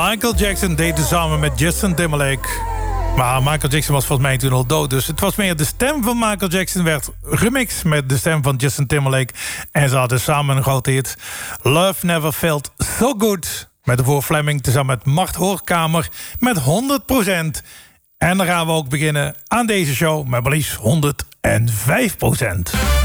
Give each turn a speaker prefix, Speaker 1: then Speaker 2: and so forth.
Speaker 1: Michael Jackson deed het samen met Justin Timberlake. Maar Michael Jackson was volgens mij toen al dood. Dus het was meer de stem van Michael Jackson werd gemixt met de stem van Justin Timberlake. En ze hadden samen een grote hit. Love Never Felt So Good. Met de voor Fleming tezamen met Mart Hoorkamer met 100%. En dan gaan we ook beginnen aan deze show met maar liefst 105%.